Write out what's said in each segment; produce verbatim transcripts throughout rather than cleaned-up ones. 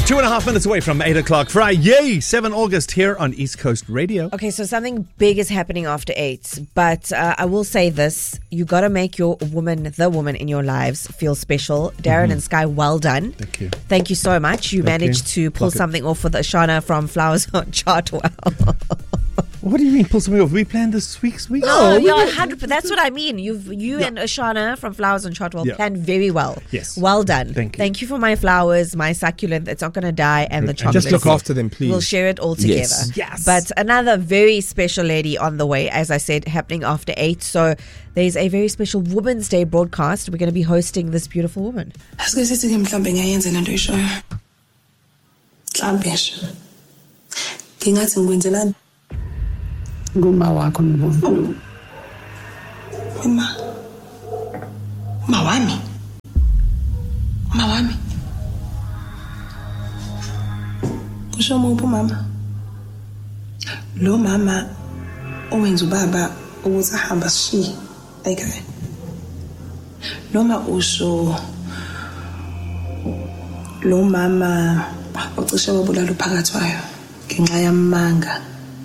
Two and a half minutes away from eight o'clock Friday, seventh of August here on East Coast Radio. Okay, so something big is happening after eight, but uh, I will say this. You got to make your woman, the woman in your lives, feel special. Darren mm-hmm. and Sky, well done. Thank you. Thank you so much. You Thank managed you. to pull Look something it. off with Ashana from Flowers on Chartwell. What do you mean pull something off? We planned this week's week. No, yeah, one hundred percent. That's what I mean. You've You yeah. and Ashana from Flowers on Chartwell yeah. planned very well. Yes. Well done. Thank you. Thank you for my flowers, my succulent. It's not going to die, and the chocolate. Just look after them, please. We'll share it all together. Yes. yes. But another very special lady on the way, as I said, happening after eight. So there's a very special Women's Day broadcast. We're going to be hosting this beautiful woman. Nguma wakho Mvumvu. Mama. Mawami. Mawami. Kusho muphi mama? Lo mama owenza ubaba ukuthi ahamba shi ekhaya. Noma usho lo mama ocishe wabulala uphakathi wayo ngenxa yamanga.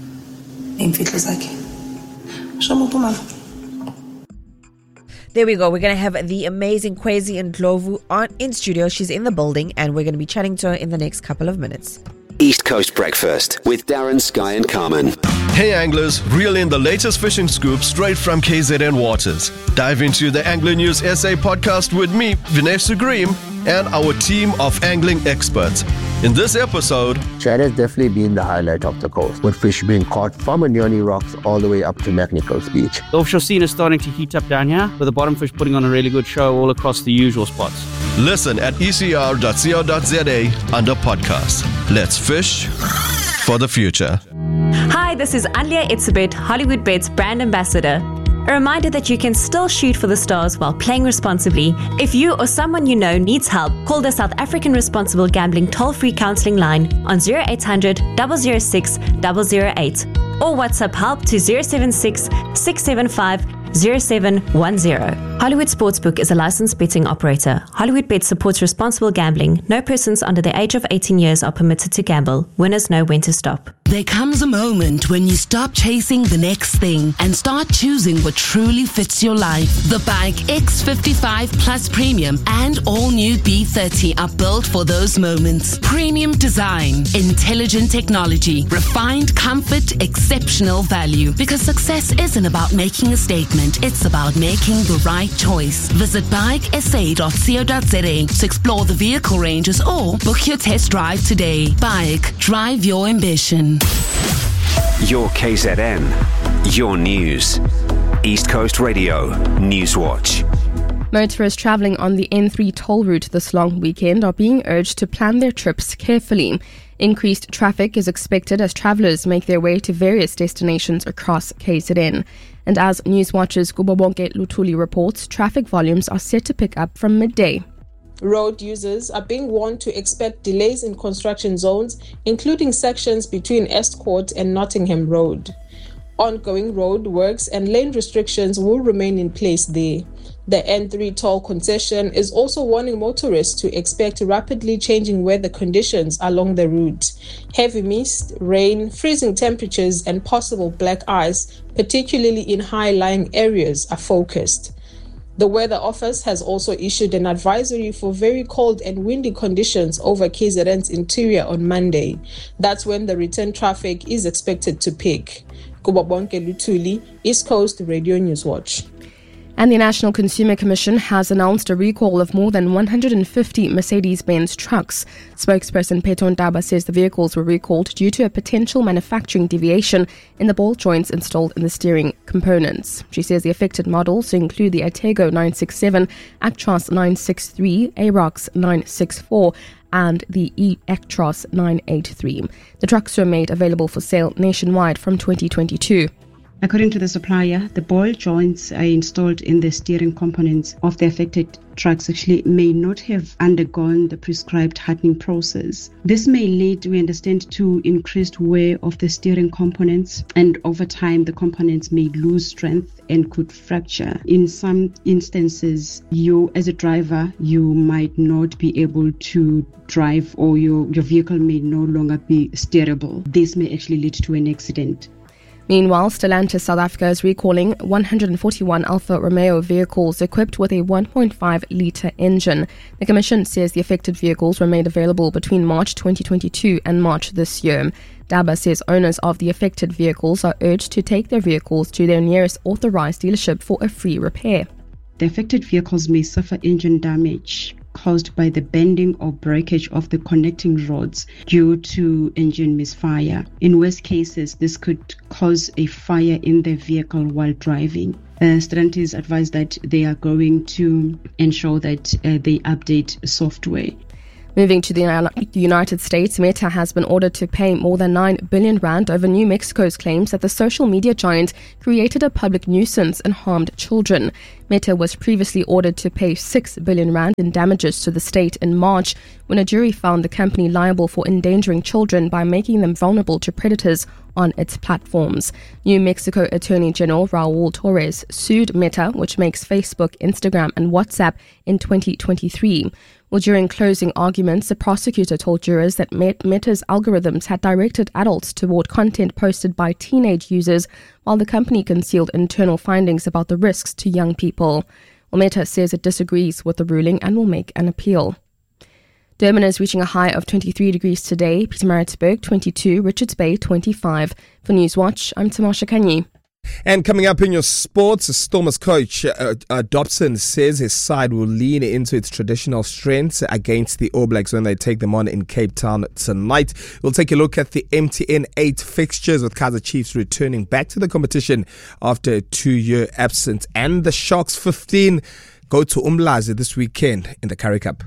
There we go. We're going to have the amazing Kwezi and Ndlovu on in studio. She's in the building and we're going to be chatting to her in the next couple of minutes. East Coast Breakfast with Darren, Sky and Carmen. Hey anglers, reel in the latest fishing scoop straight from K Z N Waters. Dive into the Angler News S A podcast with me, Vinesh Sugreem, and our team of angling experts. In this episode, Chad has definitely been the highlight of the coast, with fish being caught from Anyoni Rocks all the way up to McNichols Beach. The offshore scene is starting to heat up down here, with the bottom fish putting on a really good show all across the usual spots. Listen at e c r dot co dot z a under podcasts. Let's fish for the future. Hi, this is Alia Itzebet, Hollywood Bets brand ambassador. A reminder that you can still shoot for the stars while playing responsibly. If you or someone you know needs help, call the South African Responsible Gambling toll-free counselling line on zero eight hundred, zero zero six, zero zero eight or WhatsApp help to zero seven six, six seven five, zero seven one zero. Hollywood Sportsbook is a licensed betting operator. Hollywood Bet supports responsible gambling. No persons under the age of eighteen years are permitted to gamble. Winners know when to stop. There comes a moment when you stop chasing the next thing and start choosing what truly fits your life. The Bike X fifty-five Plus Premium and all-new B thirty are built for those moments. Premium design, intelligent technology, refined comfort, exceptional value. Because success isn't about making a statement, it's about making the right choice. Visit bike s a dot co dot z a to explore the vehicle ranges or book your test drive today. Bike, drive your ambition. Your K Z N, your news. East Coast Radio, Newswatch. Motorists travelling on the N three toll route this long weekend are being urged to plan their trips carefully. Increased traffic is expected as travellers make their way to various destinations across K Z N. And as Newswatch's Kubabonke Lutuli reports, traffic volumes are set to pick up from midday. Road users are being warned to expect delays in construction zones, including sections between Estcourt and Nottingham Road. Ongoing road works and lane restrictions will remain in place there. The N three toll concession is also warning motorists to expect rapidly changing weather conditions along the route. Heavy mist, rain, freezing temperatures, and possible black ice, particularly in high-lying areas, are focused. The Weather Office has also issued an advisory for very cold and windy conditions over K Z N's interior on Monday. That's when the return traffic is expected to peak. Kubabonke Lutuli, East Coast Radio Newswatch. And the National Consumer Commission has announced a recall of more than one hundred fifty Mercedes-Benz trucks. Spokesperson Peton Daba says the vehicles were recalled due to a potential manufacturing deviation in the ball joints installed in the steering components. She says the affected models include the Atego nine sixty-seven, Actros nine sixty-three, Arox nine sixty-four, and the e-Actros nine eighty-three. The trucks were made available for sale nationwide from twenty twenty-two. According to the supplier, the ball joints are installed in the steering components of the affected trucks actually may not have undergone the prescribed hardening process. This may lead, we understand, to increased wear of the steering components, and over time the components may lose strength and could fracture. In some instances, you as a driver, you might not be able to drive, or your, your vehicle may no longer be steerable. This may actually lead to an accident. Meanwhile, Stellantis South Africa is recalling one hundred forty-one Alfa Romeo vehicles equipped with a one point five litre engine. The Commission says the affected vehicles were made available between March twenty twenty-two and March this year. DABA says owners of the affected vehicles are urged to take their vehicles to their nearest authorised dealership for a free repair. The affected vehicles may suffer engine damage caused by the bending or breakage of the connecting rods due to engine misfire. In worst cases, this could cause a fire in the vehicle while driving. Uh, Stellantis advised that they are going to ensure that uh, they update software. Moving to the United States, Meta has been ordered to pay more than nine billion rand over New Mexico's claims that the social media giant created a public nuisance and harmed children. Meta was previously ordered to pay six billion rand in damages to the state in March when a jury found the company liable for endangering children by making them vulnerable to predators on its platforms. New Mexico Attorney General Raul Torres sued Meta, which makes Facebook, Instagram and WhatsApp, in twenty twenty-three. Well, during closing arguments, the prosecutor told jurors that Meta's algorithms had directed adults toward content posted by teenage users, while the company concealed internal findings about the risks to young people. Well, Meta says it disagrees with the ruling and will make an appeal. Durban is reaching a high of twenty-three degrees today, Pietermaritzburg twenty-two, Richards Bay twenty-five. For Newswatch, I'm Tamasha Kanyi. And coming up in your sports, Stormers coach uh, uh, Dobson says his side will lean into its traditional strengths against the All Blacks when they take them on in Cape Town tonight. We'll take a look at the M T N eight fixtures with Kaizer Chiefs returning back to the competition after a two-year absence. And the Sharks fifteen go to Umlazi this weekend in the Currie Cup.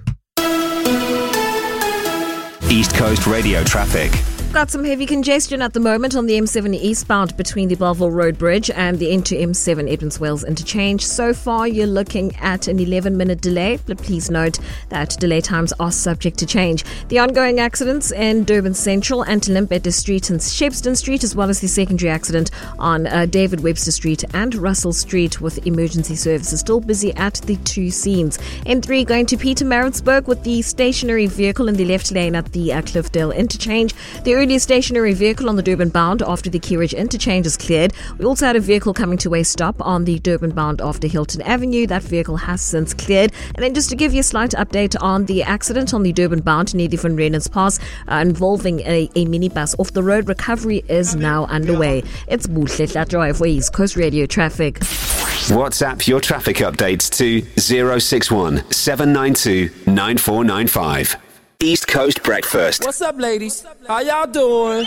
East Coast Radio traffic. Got some heavy congestion at the moment on the M seven eastbound between the Bellville Road Bridge and the N two M seven Edmonds Wales interchange. So far, you're looking at an eleven minute delay, but please note that delay times are subject to change. The ongoing accidents in Durban Central and Limpette Street and Shepston Street, as well as the secondary accident on uh, David Webster Street and Russell Street, with emergency services still busy at the two scenes. N three going to Pietermaritzburg with the stationary vehicle in the left lane at the uh, Cliffdale interchange. The earliest stationary vehicle on the Durban bound after the Keyridge interchange is cleared. We also had a vehicle coming to a stop on the Durban bound after Hilton Avenue. That vehicle has since cleared. And then just to give you a slight update on the accident on the Durban bound near the Van Reenens Pass uh, involving a, a minibus off the road, recovery is now underway. It's Buhle Drive for East Coast Radio traffic. WhatsApp your traffic updates to zero six one seven nine two nine four nine five. East Coast Breakfast. What's up, ladies? How y'all doing?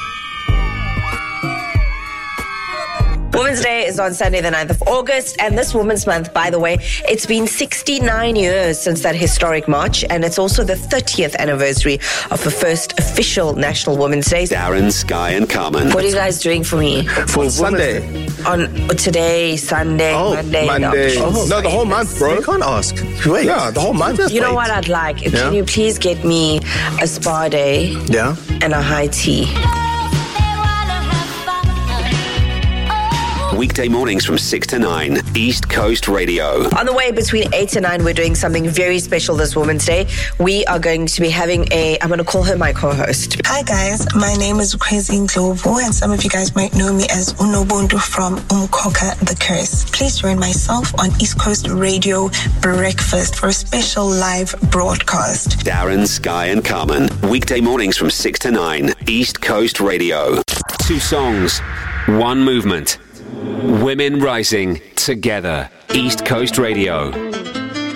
Women's Day is on Sunday the ninth of August, and this Women's Month, by the way, it's been sixty-nine years since that historic march, and it's also the thirtieth anniversary of the first official National Women's Day. Darren, Sky and Carmen. What are you guys doing for me? For Sunday. On today, Sunday, oh, Monday. Monday. No, oh, no, the whole month, bro. You can't ask. Wait. Yeah, the whole month. You know what I'd like? Yeah. Can you please get me a spa day? Yeah. And a high tea? Weekday mornings from six to nine, East Coast Radio. On the way between eight and nine, we're doing something very special this Women's Day. We are going to be having a, I'm going to call her my co-host. Hi guys, my name is Crazy Glovo, and some of you guys might know me as Unobundu from Umkoka the Curse. Please join myself on East Coast Radio Breakfast for a special live broadcast. Darren, Sky and Carmen. Weekday mornings from six to nine, East Coast Radio. Two songs, one movement. Women rising together. East Coast Radio.